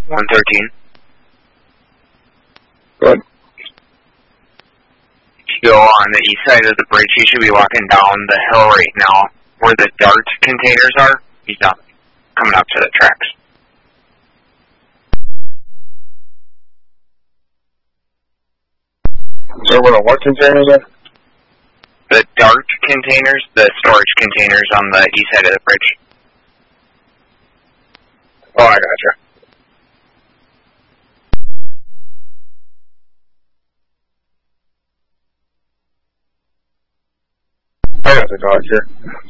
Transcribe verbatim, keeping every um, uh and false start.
one thirteen. Good. Go on the east side of the bridge. He should be walking down the hill right now where the dart containers are. He's down, coming up to the tracks. So what are what containers are? The dart containers, the storage containers on the east side of the bridge. Oh, I gotcha. I got the dog here.